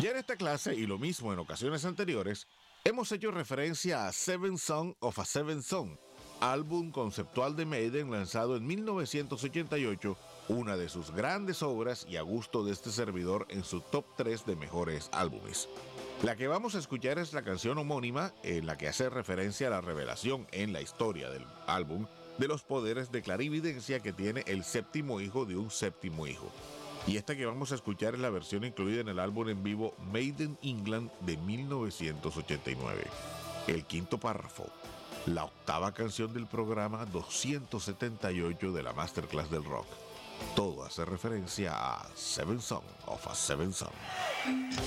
Ya en esta clase, y lo mismo en ocasiones anteriores, hemos hecho referencia a Seven Son of a Seven Son, álbum conceptual de Maiden lanzado en 1988, una de sus grandes obras y a gusto de este servidor en su top 3 de mejores álbumes. La que vamos a escuchar es la canción homónima, en la que hace referencia a la revelación en la historia del álbum de los poderes de clarividencia que tiene el séptimo hijo de un séptimo hijo. Y esta que vamos a escuchar es la versión incluida en el álbum en vivo Maiden England de 1989. El quinto párrafo, la octava canción del programa 278 de la Masterclass del Rock. Todo hace referencia a Seven Son of a Seven Son.